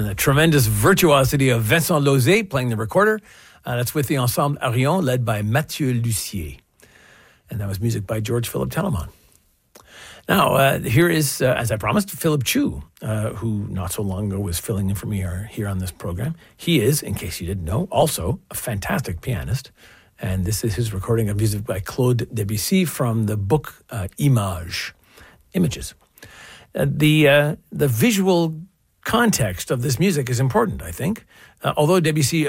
and the tremendous virtuosity of Vincent Lozé playing the recorder. That's with the Ensemble Arion, led by Mathieu Lussier. And that was music by George Philip Telemann. Now, here is, as I promised, Philip Chu, who not so long ago was filling in for me here on this program. He is, in case you didn't know, also a fantastic pianist. And this is his recording of music by Claude Debussy from the book Images. The visual context of this music is important, I think. Although Debussy